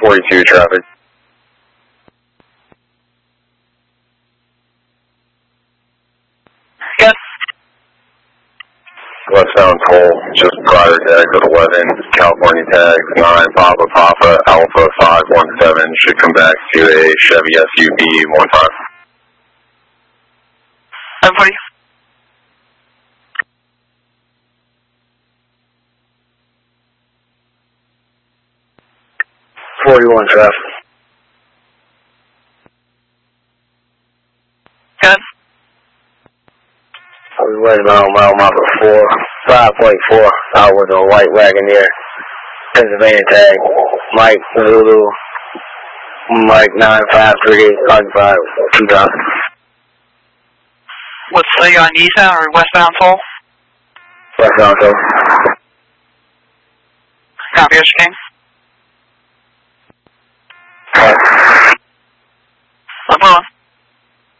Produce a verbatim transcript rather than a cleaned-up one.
forty-two traffic. Yes. Westbound toll, just prior tag at eleven, California tag nine, Papa Papa, Alpha five one seven, should come back to a Chevy S U V one five. Everybody. forty-one traffic. Good. I was waiting on mile marker four, five point four, out with a white Wagoneer, Pennsylvania tag, Mike Zulu, Mike nine five three eight, occupied, two thousand. What's the on eastbound or westbound toll? Westbound toll. Copy, Mister King.